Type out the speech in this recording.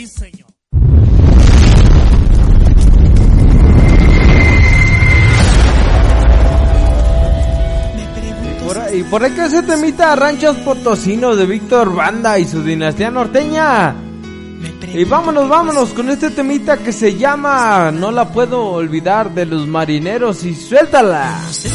señor. Y por ahí que ese temita Ranchos Potosinos de Víctor Banda y su dinastía norteña. Y vámonos con este temita que se llama No la puedo olvidar de Los Marineros y suéltala.